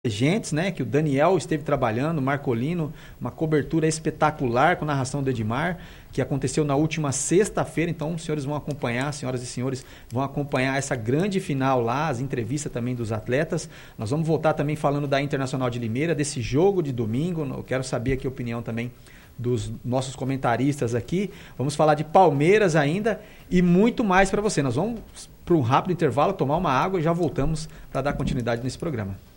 Gentes, né, que o Daniel esteve trabalhando, o Marcolino, uma cobertura espetacular com narração do Edmar, que aconteceu na última sexta-feira. Então, os senhores vão acompanhar, senhoras e senhores, vão acompanhar essa grande final lá, as entrevistas também dos atletas. Nós vamos voltar também falando da Internacional de Limeira, desse jogo de domingo. Eu quero saber aqui a opinião também dos nossos comentaristas aqui. Vamos falar de Palmeiras ainda e muito mais para você. Nós vamos para um rápido intervalo, tomar uma água e já voltamos para dar continuidade nesse programa.